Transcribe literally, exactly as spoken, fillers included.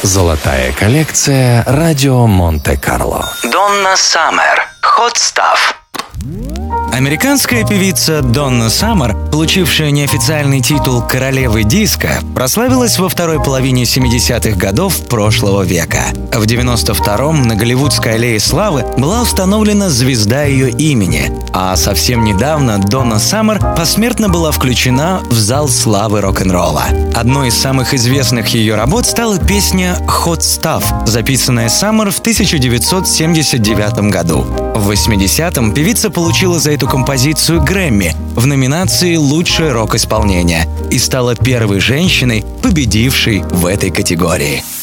Золотая коллекция «Радио Монте-Карло». Donna Summer. Hot Stuff. Американская певица Донна Саммер, получившая неофициальный титул королевы диска, прославилась во второй половине семидесятых годов прошлого века. В девяносто втором на Голливудской аллее славы была установлена звезда ее имени, а совсем недавно Донна Саммер посмертно была включена в зал славы рок-н-ролла. Одной из самых известных ее работ стала песня «Hot Stuff», записанная Саммер в тысяча девятьсот семьдесят девятом году. В восьмидесятом певица получила за эту композицию Грэмми в номинации «Лучшее рок-исполнение» и стала первой женщиной, победившей в этой категории.